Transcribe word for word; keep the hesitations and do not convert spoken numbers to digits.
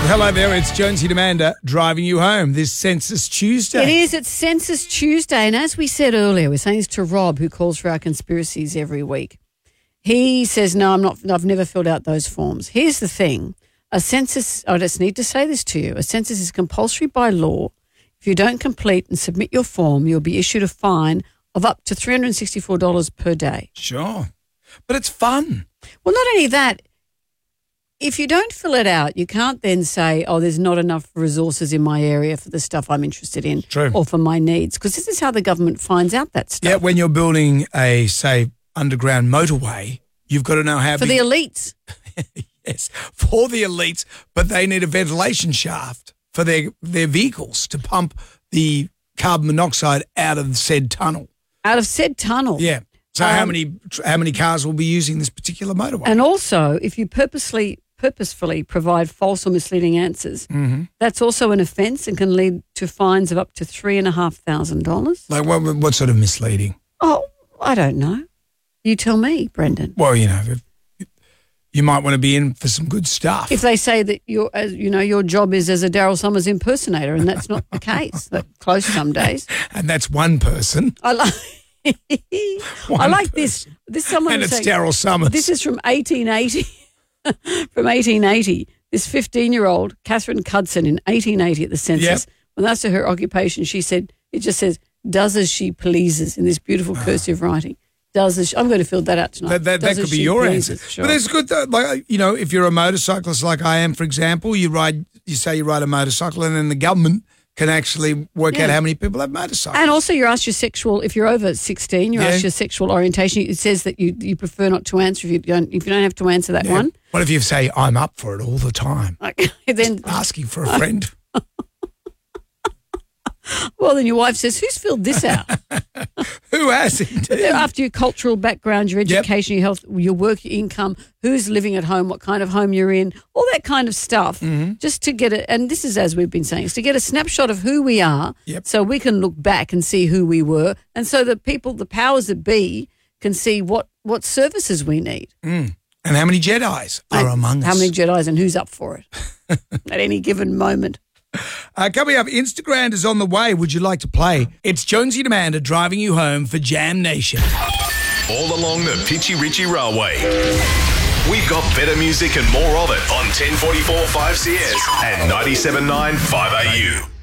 Hello there, it's Jonesy and Amanda driving you home this Census Tuesday. It is, it's Census Tuesday, and as we said earlier, we're saying this to Rob, who calls for our conspiracies every week. He says, no, I'm not, I've never filled out those forms. Here's the thing, a census, I just need to say this to you, a census is compulsory by law. If you don't complete and submit your form, you'll be issued a fine of up to three hundred sixty-four dollars per day. Sure, but it's fun. Well, not only that, if you don't fill it out, you can't then say, oh, there's not enough resources in my area for the stuff I'm interested in True. or for my needs, because this is how the government finds out that stuff. Yeah, when you're building a, say, underground motorway, you've got to know how For big- the elites. Yes, for the elites, but they need a ventilation shaft for their, their vehicles to pump the carbon monoxide out of said tunnel. Out of said tunnel. Yeah. So Um, how many how many cars will be using this particular motorway? And also, if you purposely purposefully provide false or misleading answers, mm-hmm. that's also an offence and can lead to fines of up to three and a half thousand dollars. Like what, what sort of misleading? Oh, I don't know. You tell me, Brendan. Well, you know, if, you might want to be in for some good stuff. If they say that your, as you know, your job is as a Daryl Summers impersonator, and that's not the case. But close some days. And that's one person. I like. One I like person. this. This someone And was it's saying, Daryl Summers. This is from eighteen eighty. From eighteen eighty, this fifteen-year-old Catherine Cudson in eighteen eighty at the census. Yep. When asked her occupation, she said it just says "does as she pleases" in this beautiful cursive writing. Does as she, I'm going to fill that out tonight. That, that, Does that as could be she your pleases, answer. sure. But it's good, though, like, you know, if you're a motorcyclist like I am, for example, you ride, you say you ride a motorcycle, and then the government can actually work Yeah. out how many people have motorcycles. And also, you're asked your sexual. If you're over sixteen, you're Yeah. asked your sexual orientation. It says that you you prefer not to answer if you don't if you don't have to answer that Yeah. one. What if you say, I'm up for it all the time? Like, then, Asking for a friend. well, then your wife says, "Who's filled this out?" Who has it? After your cultural background, your Yep. education, your health, your work, your income, who's living at home, what kind of home you're in, all that kind of stuff, Mm-hmm. just to get it. And this is, as we've been saying, is to get a snapshot of who we are, Yep. so we can look back and see who we were, and so the people, the powers that be, can see what what services we need. Mm. And how many Jedis are And among how us? many Jedis and who's up for it at any given moment. Uh, coming up, Instagram is on the way. Would you like to play? It's Jonesy and Amanda driving you home for Jam Nation. All along the Pitchy Ritchie Railway. We've got better music and more of it on ten forty-four five C S and ninety-seven point nine five A U.